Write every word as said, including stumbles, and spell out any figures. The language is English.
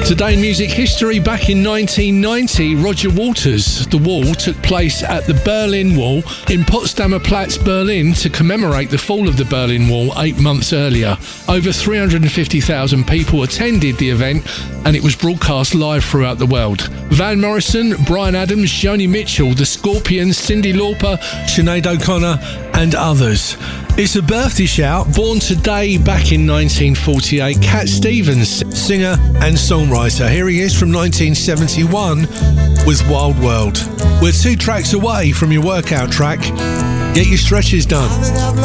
Today in music history, back in nineteen ninety, Roger Waters' The Wall took place at the Berlin Wall in Potsdamer Platz, Berlin, to commemorate the fall of the Berlin Wall eight months earlier. Over three hundred fifty thousand people attended the event, and it was broadcast live throughout the world. Van Morrison, Bryan Adams, Joni Mitchell, The Scorpions, Cyndi Lauper, Sinead O'Connor and others. It's a birthday shout. Born today back in nineteen forty-eight, Cat Stevens, singer and songwriter. Here he is from nineteen seventy-one with Wild World. We're two tracks away from your workout track. Get your stretches done.